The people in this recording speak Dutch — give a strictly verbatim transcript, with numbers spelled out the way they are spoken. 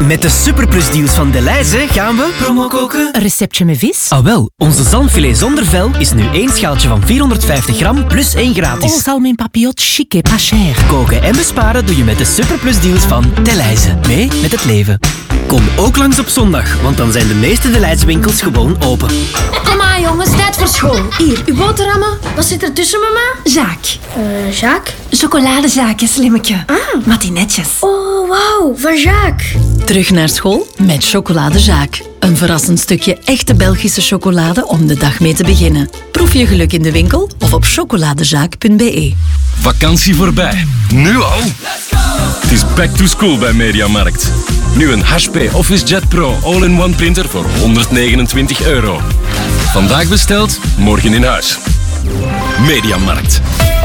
Met de Superplus deals van Delhaize gaan we promo koken. Een receptje met vis? Ah wel, onze zalmfilet zonder vel is nu één schaaltje van vierhonderdvijftig gram plus één gratis. Oh, salm in papillot chic et pas cher. Koken en besparen doe je met de Superplus deals van Delhaize. Mee met het leven. Kom ook langs op zondag, want dan zijn de meeste Delhaize winkels gewoon open. Kom maar jongens, tijd voor school. Hier, uw boterhammen. Wat zit er tussen, mama? Jacques. Eh, Jacques? Chocoladezaakje, slimmetje. Ah. Matinetjes. Oh, wauw, van Jacques. Terug naar school met Chocolade Jacques. Een verrassend stukje echte Belgische chocolade om de dag mee te beginnen. Proef je geluk in de winkel of op chocoladejaak punt be. Vakantie voorbij. Nu al? Het is back to school bij Mediamarkt. Nu een H P OfficeJet Pro all-in-one printer voor honderdnegenentwintig euro. Vandaag besteld, morgen in huis. Mediamarkt.